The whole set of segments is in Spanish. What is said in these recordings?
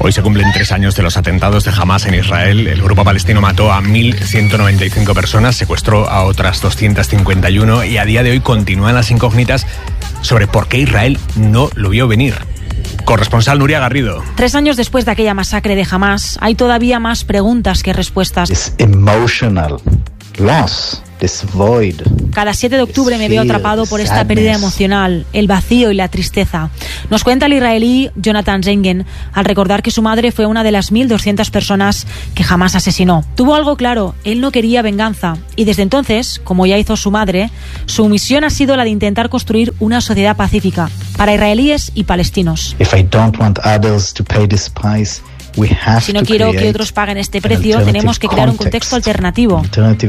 Hoy se cumplen 3 años de los atentados de Hamás en Israel. El grupo palestino mató a 1.195 personas, secuestró a otras 251 y a día de hoy continúan las incógnitas sobre por qué Israel no lo vio venir. Corresponsal Nuria Garrido. 3 años después de aquella masacre de Hamás, hay todavía más preguntas que respuestas. This emotional loss. Cada 7 de octubre me veo atrapado por esta pérdida emocional, el vacío y la tristeza. Nos cuenta el israelí Jonathan Zengen al recordar que su madre fue una de las 1.200 personas que jamás asesinó. Tuvo algo claro, él no quería venganza. Y desde entonces, como ya hizo su madre, su misión ha sido la de intentar construir una sociedad pacífica para israelíes y palestinos. Si no quiero que otros paguen este precio, tenemos que crear un contexto alternativo.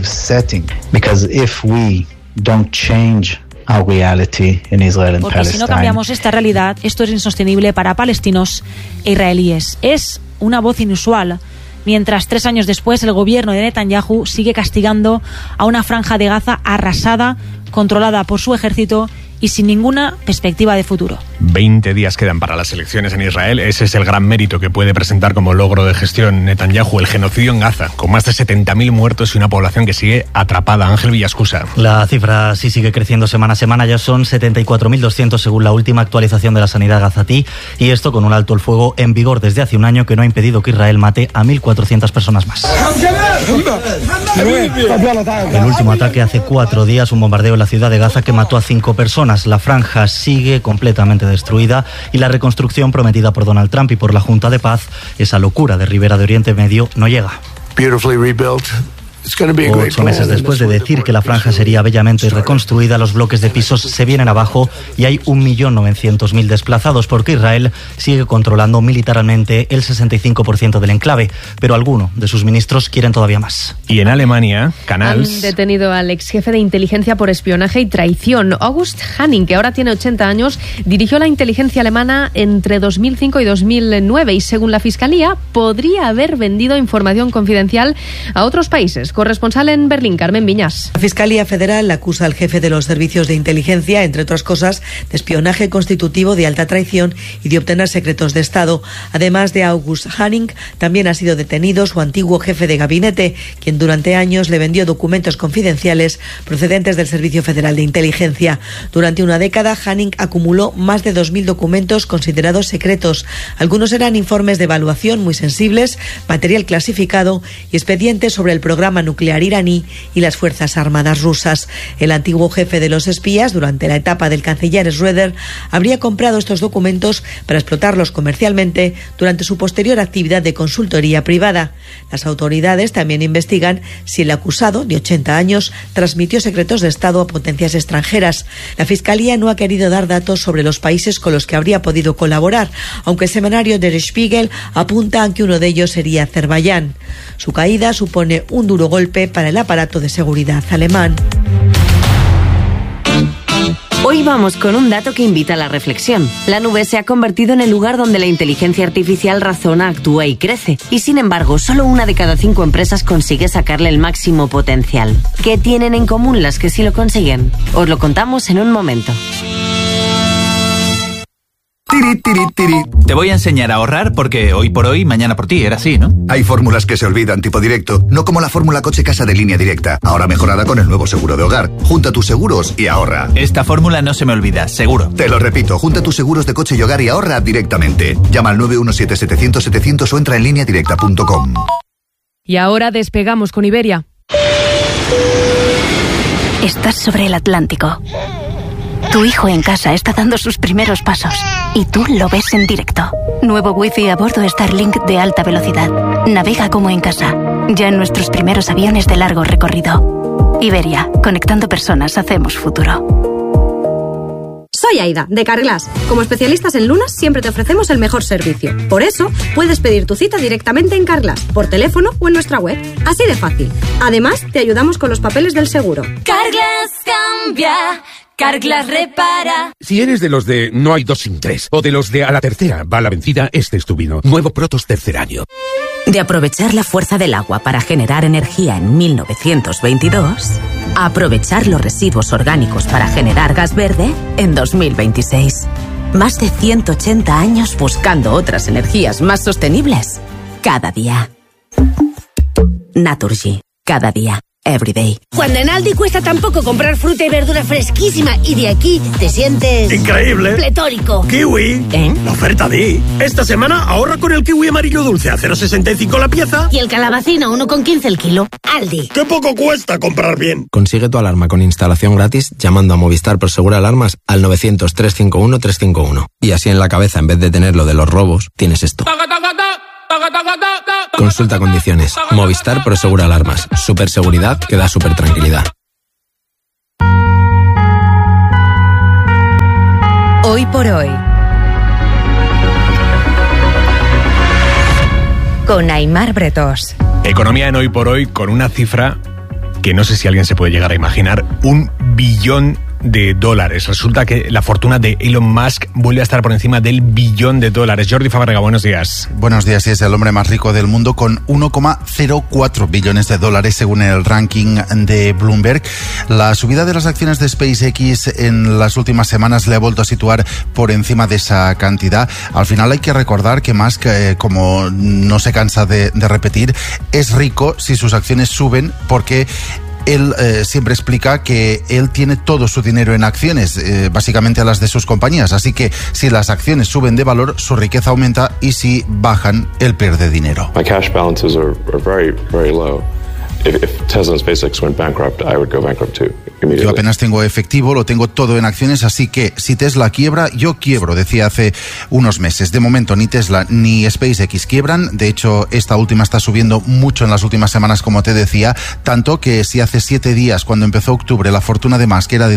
Porque si no cambiamos esta realidad, esto es insostenible para palestinos e israelíes. Es una voz inusual. Mientras 3 años después el gobierno de Netanyahu sigue castigando a una franja de Gaza arrasada, controlada por su ejército y sin ninguna perspectiva de futuro. 20 días quedan para las elecciones en Israel. Ese es el gran mérito que puede presentar como logro de gestión Netanyahu, el genocidio en Gaza, con más de 70.000 muertos y una población que sigue atrapada. Ángel Villascusa. La cifra sí sigue creciendo semana a semana, ya son 74.200 según la última actualización de la sanidad gazatí, y esto con un alto el fuego en vigor desde hace un año que no ha impedido que Israel mate a 1.400 personas más. El último ataque hace 4 días, un bombardeo en la ciudad de Gaza que mató a 5 personas. La franja sigue completamente destruida y la reconstrucción prometida por Donald Trump y por la Junta de Paz, esa locura de Ribera de Oriente Medio, no llega. 8 meses después de decir que la franja sería bellamente reconstruida, los bloques de pisos se vienen abajo y hay 1.900.000 desplazados porque Israel sigue controlando militarmente el 65% del enclave, pero algunos de sus ministros quieren todavía más. Y en Alemania, Canals... Han detenido al ex jefe de inteligencia por espionaje y traición. August Hanning, que ahora tiene 80 años, dirigió la inteligencia alemana entre 2005 y 2009 y, según la Fiscalía, podría haber vendido información confidencial a otros países. Corresponsal en Berlín, Carmen Viñas. La Fiscalía Federal acusa al jefe de los servicios de inteligencia, entre otras cosas, de espionaje constitutivo, de alta traición y de obtener secretos de Estado. Además de August Hanning, también ha sido detenido su antiguo jefe de gabinete, quien durante años le vendió documentos confidenciales procedentes del Servicio Federal de Inteligencia. Durante una década, Hanning acumuló más de 2.000 documentos considerados secretos. Algunos eran informes de evaluación muy sensibles, material clasificado y expedientes sobre el programa nuclear iraní y las Fuerzas Armadas rusas. El antiguo jefe de los espías, durante la etapa del canciller Schröder, habría comprado estos documentos para explotarlos comercialmente durante su posterior actividad de consultoría privada. Las autoridades también investigan si el acusado, de 80 años, transmitió secretos de Estado a potencias extranjeras. La Fiscalía no ha querido dar datos sobre los países con los que habría podido colaborar, aunque el semanario Der Spiegel apunta a que uno de ellos sería Azerbaiyán. Su caída supone un duro golpe para el aparato de seguridad alemán. Hoy vamos con un dato que invita a la reflexión. La nube se ha convertido en el lugar donde la inteligencia artificial razona, actúa y crece. Y sin embargo, solo 1 de cada 5 empresas consigue sacarle el máximo potencial. ¿Qué tienen en común las que sí lo consiguen? Os lo contamos en un momento. Te voy a enseñar a ahorrar porque hoy por hoy, mañana por ti, era así, ¿no? Hay fórmulas que se olvidan tipo directo, no como la fórmula coche-casa de Línea Directa, ahora mejorada con el nuevo seguro de hogar. Junta tus seguros y ahorra. Esta fórmula no se me olvida, seguro. Te lo repito, junta tus seguros de coche y hogar y ahorra directamente. Llama al 917-700-700 o entra en lineadirecta.com. Y ahora despegamos con Iberia. Estás sobre el Atlántico. Tu hijo en casa está dando sus primeros pasos y tú lo ves en directo. Nuevo Wi-Fi a bordo Starlink de alta velocidad. Navega como en casa, ya en nuestros primeros aviones de largo recorrido. Iberia, conectando personas, hacemos futuro. Soy Aida, de Carglass. Como especialistas en lunas siempre te ofrecemos el mejor servicio. Por eso, puedes pedir tu cita directamente en Carglass, por teléfono o en nuestra web. Así de fácil. Además, te ayudamos con los papeles del seguro. Carglass cambia. Carglass repara. Si eres de los de no hay 2 sin 3 o de los de a la tercera va la vencida, este es tu vino. Nuevo Protos tercer año. De aprovechar la fuerza del agua para generar energía en 1922, a aprovechar los residuos orgánicos para generar gas verde en 2026. Más de 180 años buscando otras energías más sostenibles. Cada día. Naturgy. Cada día. Everyday. Cuando en Aldi cuesta tan poco comprar fruta y verdura fresquísima y de aquí te sientes... ¡increíble! ¡Pletórico! ¡Kiwi! La oferta Di. Esta semana ahorra con el kiwi amarillo dulce a 0,65 la pieza. Y el calabacín a 1,15 el kilo. Aldi. ¡Qué poco cuesta comprar bien! Consigue tu alarma con instalación gratis llamando a Movistar Prosegur Alarmas al 900-351-351. Y así en la cabeza, en vez de tener lo de los robos, tienes esto. Consulta condiciones. Movistar Prosegur Alarmas. Super seguridad que da super tranquilidad. Hoy por hoy. Con Aimar Bretós. Economía en Hoy por Hoy con una cifra que no sé si alguien se puede llegar a imaginar. $1 billón. Resulta que la fortuna de Elon Musk vuelve a estar por encima del $1 billón. Jordi Fábrega, buenos días. Buenos días, es el hombre más rico del mundo con $1,04 billones según el ranking de Bloomberg. La subida de las acciones de SpaceX en las últimas semanas le ha vuelto a situar por encima de esa cantidad. Al final hay que recordar que Musk, como no se cansa de repetir, es rico si sus acciones suben porque... Él siempre explica que él tiene todo su dinero en acciones, básicamente a las de sus compañías. Así que si las acciones suben de valor, su riqueza aumenta y si bajan, él pierde dinero. My cash balances are very, very low. If Tesla and SpaceX went bankrupt, I would go bankrupt too. Yo apenas tengo efectivo, lo tengo todo en acciones, así que si Tesla quiebra, yo quiebro, decía hace unos meses. De momento ni Tesla ni SpaceX quiebran, de hecho esta última está subiendo mucho en las últimas semanas, como te decía, tanto que si hace 7 días, cuando empezó octubre, la fortuna de Musk era de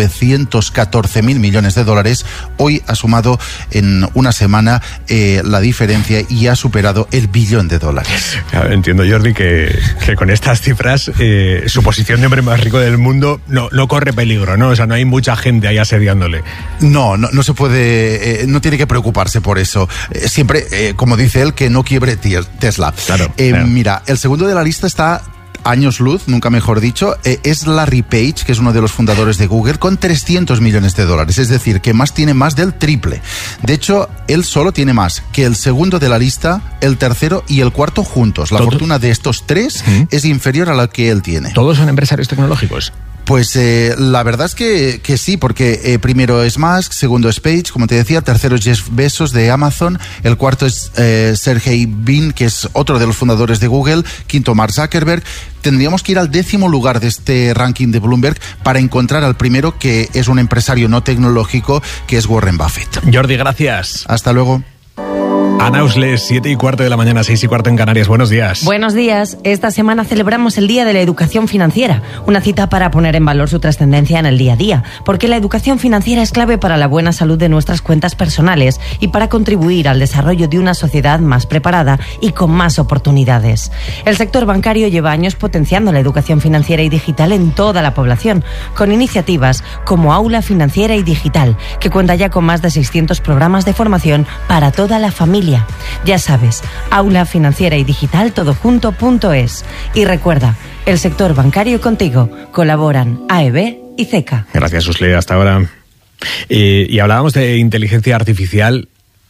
$914.000 millones, hoy ha sumado en una semana la diferencia y ha superado el $1 billón. Claro, entiendo, Jordi, que con estas cifras su posición de hombre más rico del mundo no corre peligro, ¿no? O sea, no hay mucha gente ahí asediándole. No se puede, no tiene que preocuparse por eso. Siempre, como dice él, que no quiebre Tesla. Claro. Mira, el segundo de la lista está... años luz, nunca mejor dicho, es Larry Page, que es uno de los fundadores de Google, con $300 millones. Es decir, que Musk tiene más del triple. De hecho, él solo tiene más que el segundo de la lista, el tercero y el cuarto juntos. La fortuna de estos tres es inferior a la que él tiene. ¿Todos son empresarios tecnológicos? Pues la verdad es que sí, porque primero es Musk, segundo es Page, como te decía, tercero es Jeff Bezos de Amazon, el cuarto es Sergey Brin, que es otro de los fundadores de Google, quinto Mark Zuckerberg. Tendríamos que ir al 10º lugar de este ranking de Bloomberg para encontrar al primero, que es un empresario no tecnológico, que es Warren Buffett. Jordi, gracias. Hasta luego. Ana Usles, 7:15 de la mañana, 6:15 en Canarias. Buenos días. Buenos días. Esta semana celebramos el Día de la Educación Financiera, una cita para poner en valor su trascendencia en el día a día, porque la educación financiera es clave para la buena salud de nuestras cuentas personales y para contribuir al desarrollo de una sociedad más preparada y con más oportunidades. El sector bancario lleva años potenciando la educación financiera y digital en toda la población, con iniciativas como Aula Financiera y Digital, que cuenta ya con más de 600 programas de formación para toda la familia. Ya sabes, Aula Financiera y Digital todojunto.es. Y recuerda, el sector bancario contigo. Colaboran AEB y CECA. Gracias, Usle. Hasta ahora. Y hablábamos de inteligencia artificial.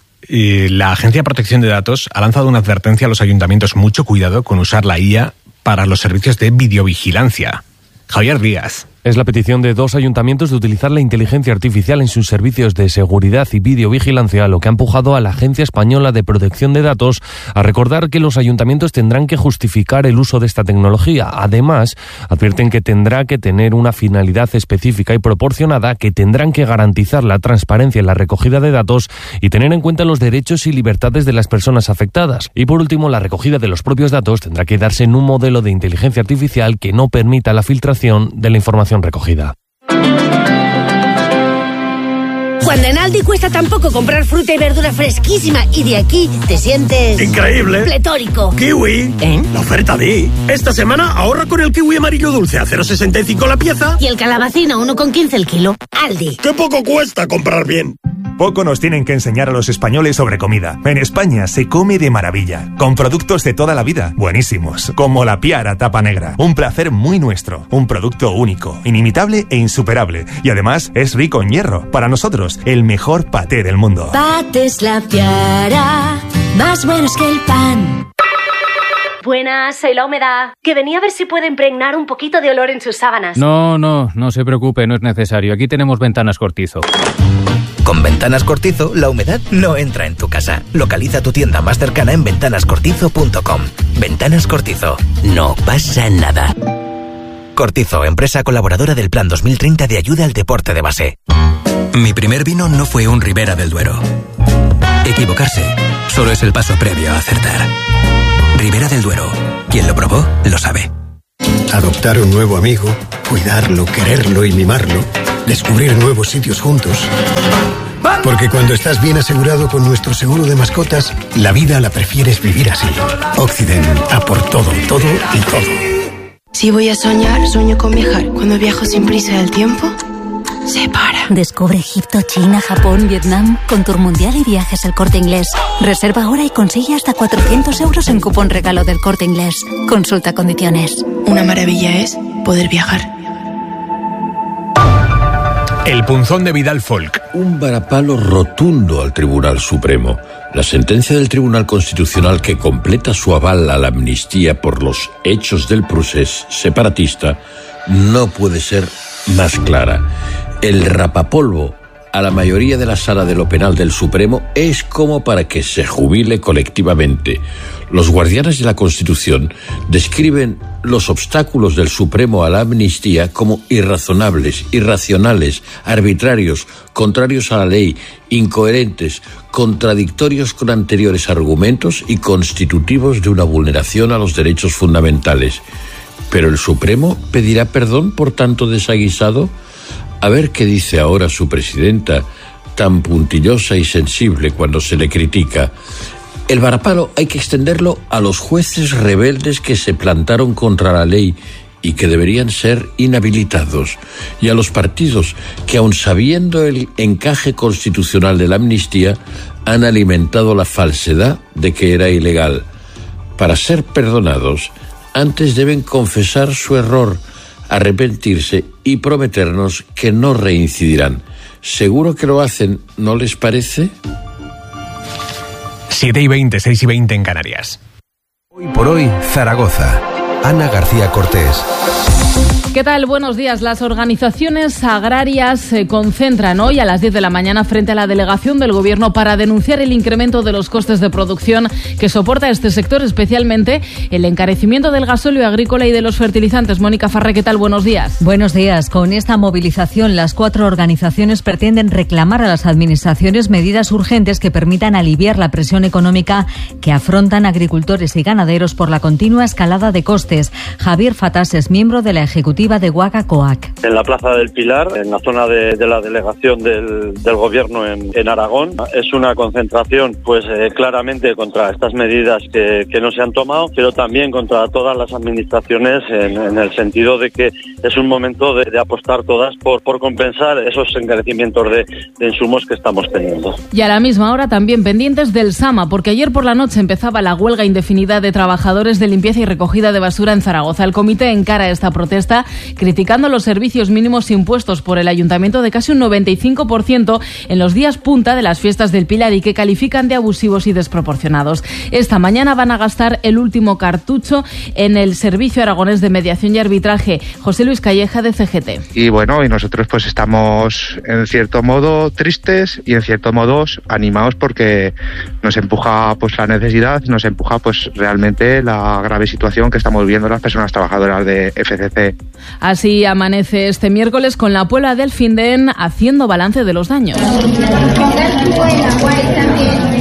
La Agencia de Protección de Datos ha lanzado una advertencia a los ayuntamientos. Mucho cuidado con usar la IA para los servicios de videovigilancia. Javier Díaz. Es la petición de 2 ayuntamientos de utilizar la inteligencia artificial en sus servicios de seguridad y videovigilancia, lo que ha empujado a la Agencia Española de Protección de Datos a recordar que los ayuntamientos tendrán que justificar el uso de esta tecnología. Además, advierten que tendrá que tener una finalidad específica y proporcionada, que tendrán que garantizar la transparencia en la recogida de datos y tener en cuenta los derechos y libertades de las personas afectadas. Y por último, la recogida de los propios datos tendrá que darse en un modelo de inteligencia artificial que no permita la filtración de la información recogida. Cuando en Aldi cuesta tan poco comprar fruta y verdura fresquísima y de aquí te sientes... ¡increíble! ¡Pletórico! ¡Kiwi! La oferta Di. Esta semana ahorra con el kiwi amarillo dulce a 0,65 la pieza. Y el calabacín a 1,15 el kilo. Aldi. ¡Qué poco cuesta comprar bien! Poco nos tienen que enseñar a los españoles sobre comida. En España se come de maravilla, con productos de toda la vida, buenísimos, como la Piara Tapa Negra. Un placer muy nuestro, un producto único, inimitable e insuperable. Y además es rico en hierro. Para nosotros, el mejor paté del mundo. Patés La Piara, más buenos que el pan. Buenas, soy La Humedad, que venía a ver si puede impregnar un poquito de olor en sus sábanas. No se preocupe, no es necesario. Aquí tenemos Ventanas Cortizo. Con Ventanas Cortizo, la humedad no entra en tu casa. Localiza tu tienda más cercana en ventanascortizo.com. Ventanas Cortizo. No pasa nada. Cortizo, empresa colaboradora del Plan 2030 de ayuda al deporte de base. Mi primer vino no fue un Ribera del Duero. Equivocarse solo es el paso previo a acertar. Ribera del Duero. Quien lo probó, lo sabe. Adoptar un nuevo amigo, cuidarlo, quererlo y mimarlo. Descubrir nuevos sitios juntos. Porque cuando estás bien asegurado con nuestro seguro de mascotas, la vida la prefieres vivir así. Occident, a por todo, todo y todo. Si voy a soñar, sueño con viajar. Cuando viajo sin prisa del tiempo, se para. Descubre Egipto, China, Japón, Vietnam con Tour Mundial y Viajes El Corte Inglés. Reserva ahora y consigue hasta 400 euros en cupón regalo del Corte Inglés. Consulta condiciones. Una maravilla es poder viajar. El punzón de Vidal Folk. Un varapalo rotundo al Tribunal Supremo. La sentencia del Tribunal Constitucional que completa su aval a la amnistía por los hechos del procés separatista no puede ser más clara. El rapapolvo a la mayoría de la Sala de lo Penal del Supremo es como para que se jubile colectivamente. Los guardianes de la Constitución describen los obstáculos del Supremo a la amnistía como irrazonables, irracionales, arbitrarios, contrarios a la ley, incoherentes, contradictorios con anteriores argumentos y constitutivos de una vulneración a los derechos fundamentales. ¿Pero el Supremo pedirá perdón por tanto desaguisado? A ver qué dice ahora su presidenta, tan puntillosa y sensible cuando se le critica. El varapalo hay que extenderlo a los jueces rebeldes que se plantaron contra la ley y que deberían ser inhabilitados, y a los partidos que, aun sabiendo el encaje constitucional de la amnistía, han alimentado la falsedad de que era ilegal. Para ser perdonados, antes deben confesar su error, arrepentirse y prometernos que no reincidirán. Seguro que lo hacen, ¿no les parece? 7:20, 6:20 en Canarias. Hoy por hoy, Zaragoza. Ana García Cortés. ¿Qué tal? Buenos días. Las organizaciones agrarias se concentran hoy a las 10 de la mañana frente a la delegación del Gobierno para denunciar el incremento de los costes de producción que soporta este sector, especialmente el encarecimiento del gasóleo agrícola y de los fertilizantes. Mónica Farré, ¿qué tal? Buenos días. Buenos días. Con esta movilización, las 4 organizaciones pretenden reclamar a las administraciones medidas urgentes que permitan aliviar la presión económica que afrontan agricultores y ganaderos por la continua escalada de costes. Javier Fatás es miembro de la ejecutiva de Guaga Coac. En la Plaza del Pilar, en la zona de la delegación del Gobierno en Aragón, es una concentración pues claramente contra estas medidas que no se han tomado, pero también contra todas las administraciones en el sentido de que es un momento de apostar todas por compensar esos encarecimientos de insumos que estamos teniendo. Y a la misma hora también pendientes del SAMA, porque ayer por la noche empezaba la huelga indefinida de trabajadores de limpieza y recogida de basura en Zaragoza. El comité encara esta protesta criticando los servicios mínimos impuestos por el ayuntamiento de casi un 95% en los días punta de las fiestas del Pilar y que califican de abusivos y desproporcionados. Esta mañana van a gastar el último cartucho en el Servicio Aragonés de Mediación y Arbitraje. José Luis Calleja, de CGT. Y bueno, y nosotros pues estamos en cierto modo tristes y en cierto modo animados porque nos empuja pues la necesidad, nos empuja pues realmente la grave situación que estamos viviendo las personas trabajadoras de FCC. Así amanece este miércoles con la Puebla del Findén haciendo balance de los daños.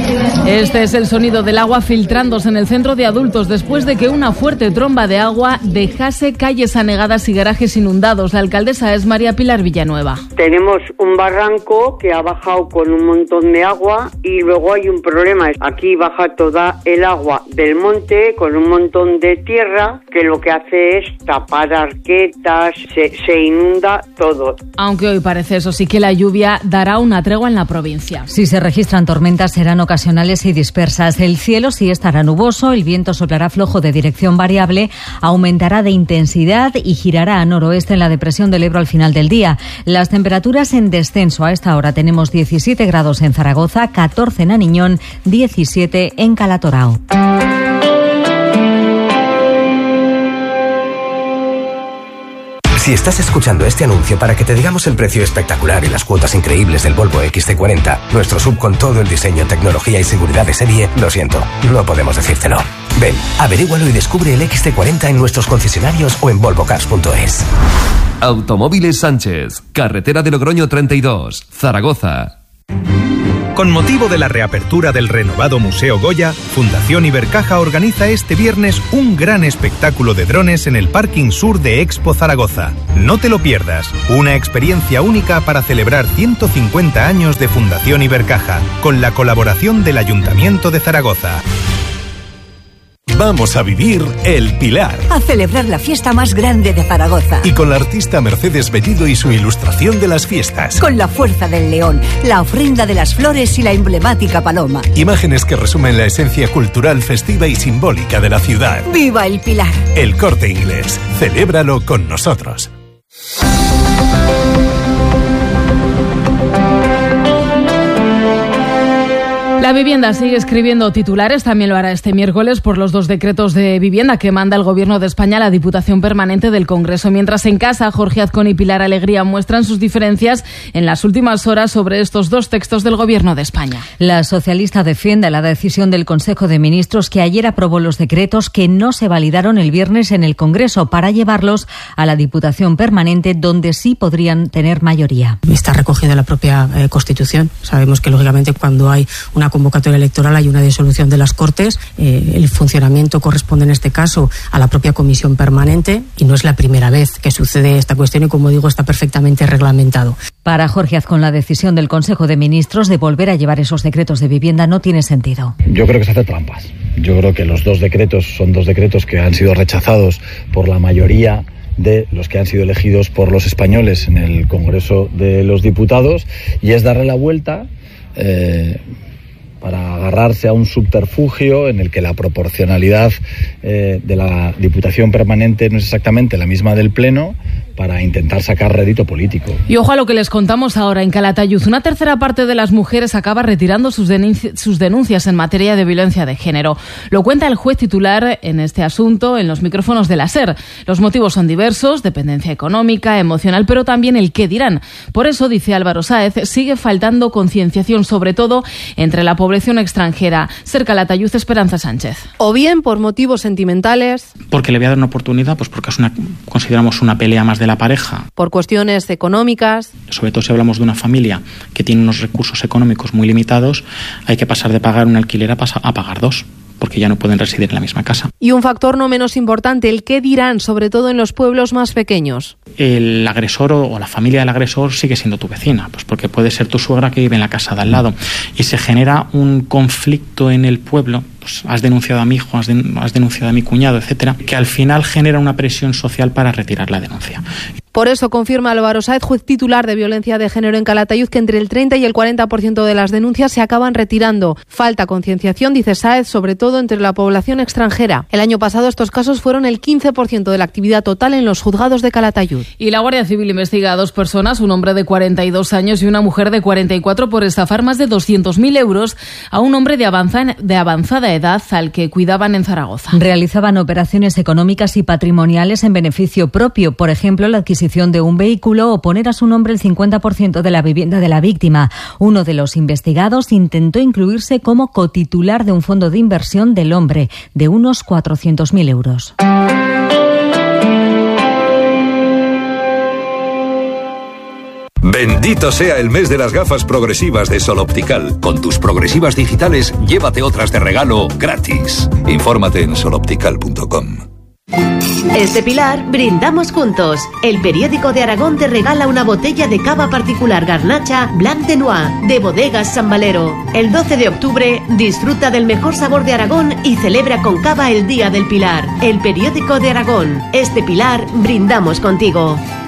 Este es el sonido del agua filtrándose en el centro de adultos después de que una fuerte tromba de agua dejase calles anegadas y garajes inundados. La alcaldesa es María Pilar Villanueva. Tenemos un barranco que ha bajado con un montón de agua y luego hay un problema. Aquí baja toda el agua del monte con un montón de tierra que lo que hace es tapar arquetas, se inunda todo. Aunque hoy parece, eso sí, que la lluvia dará una tregua en la provincia. Si se registran tormentas serán ocasionales y dispersas. El cielo sí estará nuboso, el viento soplará flojo de dirección variable, aumentará de intensidad y girará a noroeste en la depresión del Ebro al final del día. Las temperaturas en descenso. A esta hora tenemos 17 grados en Zaragoza, 14 en Aniñón, 17 en Calatorao. Si estás escuchando este anuncio para que te digamos el precio espectacular y las cuotas increíbles del Volvo XC40, nuestro SUV con todo el diseño, tecnología y seguridad de serie, lo siento, no podemos decírtelo. Ven, averígualo y descubre el XC40 en nuestros concesionarios o en volvocars.es. Automóviles Sánchez, carretera de Logroño 32, Zaragoza. Con motivo de la reapertura del renovado Museo Goya, Fundación Ibercaja organiza este viernes un gran espectáculo de drones en el parking sur de Expo Zaragoza. No te lo pierdas, una experiencia única para celebrar 150 años de Fundación Ibercaja, con la colaboración del Ayuntamiento de Zaragoza. Vamos a vivir El Pilar. A celebrar la fiesta más grande de Zaragoza. Y con la artista Mercedes Bellido y su ilustración de las fiestas. Con la fuerza del león, la ofrenda de las flores y la emblemática paloma. Imágenes que resumen la esencia cultural, festiva y simbólica de la ciudad. ¡Viva El Pilar! El Corte Inglés. Celébralo con nosotros. La vivienda sigue escribiendo titulares, también lo hará este miércoles por los 2 decretos de vivienda que manda el Gobierno de España a la Diputación Permanente del Congreso. Mientras en casa, Jorge Azcón y Pilar Alegría muestran sus diferencias en las últimas horas sobre estos 2 textos del Gobierno de España. La socialista defiende la decisión del Consejo de Ministros que ayer aprobó los decretos que no se validaron el viernes en el Congreso para llevarlos a la Diputación Permanente, donde sí podrían tener mayoría. Está recogido en la propia Constitución. Sabemos que, lógicamente, cuando hay una convocatoria electoral hay una disolución de las Cortes. El funcionamiento corresponde en este caso a la propia Comisión Permanente y no es la primera vez que sucede esta cuestión y, como digo, está perfectamente reglamentado. Para Jorge Azcón, la decisión del Consejo de Ministros de volver a llevar esos decretos de vivienda no tiene sentido. Yo creo que se hace trampas. Yo creo que los 2 decretos son 2 decretos que han sido rechazados por la mayoría de los que han sido elegidos por los españoles en el Congreso de los Diputados, y es darle la vuelta para agarrarse a un subterfugio en el que la proporcionalidad de la Diputación Permanente no es exactamente la misma del Pleno, para intentar sacar rédito político. Y ojo a lo que les contamos ahora. En Calatayud, una tercera parte de las mujeres acaba retirando sus denuncias en materia de violencia de género. Lo cuenta el juez titular en este asunto en los micrófonos de la SER. Los motivos son diversos: dependencia económica, emocional, pero también el qué dirán. Por eso, dice Álvaro Sáez, sigue faltando concienciación, sobre todo entre la población extranjera. SER Calatayud, Esperanza Sánchez. O bien por motivos sentimentales. Porque le voy a dar una oportunidad, pues porque consideramos una pelea más de la pareja. Por cuestiones económicas. Sobre todo si hablamos de una familia que tiene unos recursos económicos muy limitados, hay que pasar de pagar un alquiler a pagar 2. Porque ya no pueden residir en la misma casa. Y un factor no menos importante, el qué dirán, sobre todo en los pueblos más pequeños. El agresor o la familia del agresor sigue siendo tu vecina, pues porque puede ser tu suegra que vive en la casa de al lado. Y se genera un conflicto en el pueblo. Pues has denunciado a mi hijo, has denunciado a mi cuñado, etcétera, que al final genera una presión social para retirar la denuncia. Por eso confirma Álvaro Sáez, juez titular de violencia de género en Calatayud, que entre el 30 y el 40% de las denuncias se acaban retirando. Falta concienciación, dice Sáez, sobre todo entre la población extranjera. El año pasado estos casos fueron el 15% de la actividad total en los juzgados de Calatayud. Y la Guardia Civil investiga a 2 personas, un hombre de 42 años y una mujer de 44, por estafar más de 200.000 euros a un hombre de avanzada edad al que cuidaban en Zaragoza. Realizaban operaciones económicas y patrimoniales en beneficio propio, por ejemplo, la adquisición de un vehículo o poner a su nombre el 50% de la vivienda de la víctima. Uno de los investigados intentó incluirse como cotitular de un fondo de inversión del hombre, de unos 400.000 euros. Bendito sea el mes de las gafas progresivas de Sol Optical. Con tus progresivas digitales, llévate otras de regalo gratis. Infórmate en soloptical.com. Este Pilar brindamos juntos. El periódico de Aragón te regala una botella de cava particular Garnacha Blanc de Noix de Bodegas San Valero. El 12 de octubre disfruta del mejor sabor de Aragón y celebra con cava el Día del Pilar. El periódico de Aragón. Este Pilar brindamos contigo.